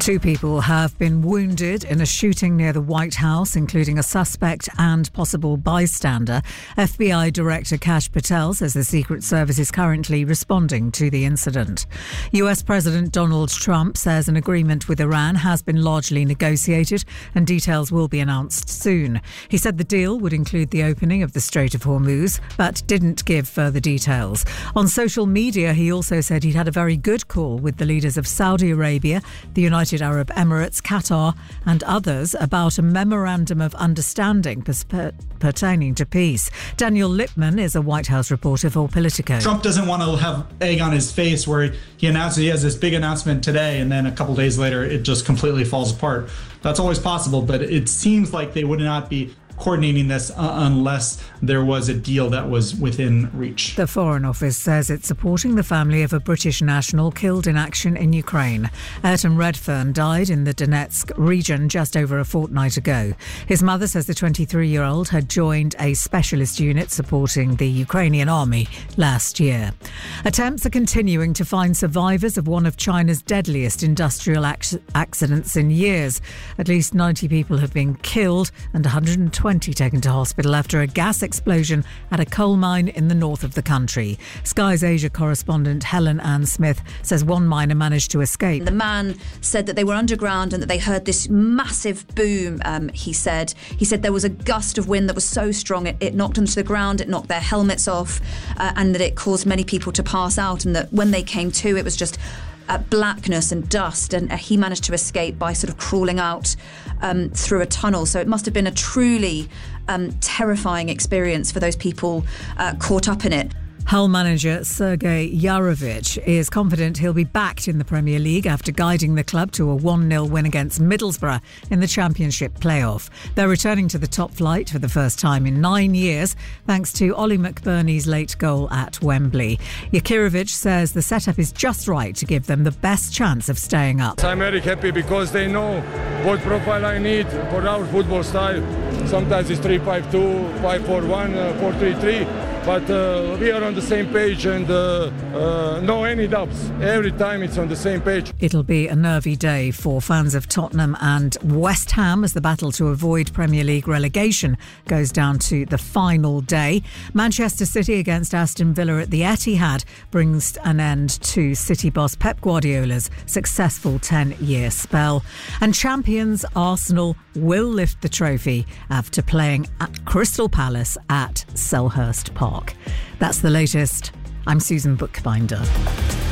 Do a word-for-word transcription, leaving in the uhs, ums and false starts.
Two people have been wounded in a shooting near the White House, including a suspect and possible bystander. F B I Director Kash Patel says the Secret Service is currently responding to the incident. U S President Donald Trump says an agreement with Iran has been largely negotiated and details will be announced soon. He said the deal would include the opening of the Strait of Hormuz, but didn't give further details. On social media, he also said he'd had a very good call with the leaders of Saudi Arabia, the United Arab Emirates, Qatar and others about a memorandum of understanding per- pertaining to peace. Daniel Lippman is a White House reporter for Politico. Trump doesn't want to have egg on his face where he announces he has this big announcement today and then a couple days later it just completely falls apart. That's always possible, but it seems like they would not be coordinating this uh, unless there was a deal that was within reach. The Foreign Office says it's supporting the family of a British national killed in action in Ukraine. Ayrton Redfern died in the Donetsk region just over a fortnight ago. His mother says the twenty-three-year-old had joined a specialist unit supporting the Ukrainian army last year. Attempts are continuing to find survivors of one of China's deadliest industrial ac- accidents in years. At least ninety people have been killed and one hundred twenty taken to hospital after a gas explosion at a coal mine in the north of the country. Sky's Asia correspondent Helen Ann Smith says one miner managed to escape. The man said that they were underground and that they heard this massive boom, um, he said. He said there was a gust of wind that was so strong it, it knocked them to the ground, it knocked their helmets off, uh, and that it caused many people to pass out, and that when they came to, it was just Uh, blackness and dust, and uh, he managed to escape by sort of crawling out um, through a tunnel. So it must have been a truly um, terrifying experience for those people uh, caught up in it. Hull manager Sergei Yarovich is confident he'll be backed in the Premier League after guiding the club to a one nil win against Middlesbrough in the Championship playoff. They're returning to the top flight for the first time in nine years, thanks to Ollie McBurney's late goal at Wembley. Yakirovich says the setup is just right to give them the best chance of staying up. I'm very happy because they know what profile I need for our football style. Sometimes it's three five two, five four one, four three three. But uh, we are on the same page and uh, uh, no any doubts. Every time it's on the same page. It'll be a nervy day for fans of Tottenham and West Ham as the battle to avoid Premier League relegation goes down to the final day. Manchester City against Aston Villa at the Etihad brings an end to City boss Pep Guardiola's successful ten-year spell. And champions Arsenal will lift the trophy after playing at Crystal Palace at Selhurst Park. That's the latest. I'm Susan Bookbinder.